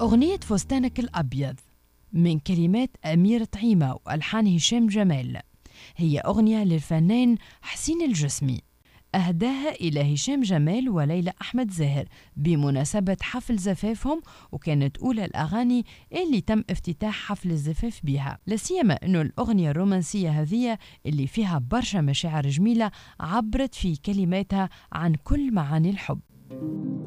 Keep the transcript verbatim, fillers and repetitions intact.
أغنية فستانك الأبيض من كلمات أمير طعيمة وألحان هشام جمال، هي أغنية للفنان حسين الجسمي، أهداها إلى هشام جمال وليلى أحمد زاهر بمناسبة حفل زفافهم، وكانت أولى الأغاني اللي تم افتتاح حفل الزفاف بها، لسيما أنه الأغنية الرومانسية هذه اللي فيها برشا مشاعر جميلة عبرت في كلماتها عن كل معاني الحب.